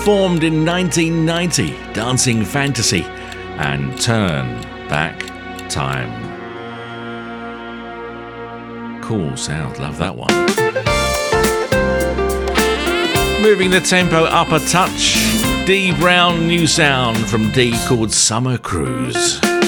formed in 1990, Dancing Fantasy and Turn Back Time. Cool sound, love that one. Moving the tempo up a touch, Dee Brown, new sound from Dee called Summer Cruise.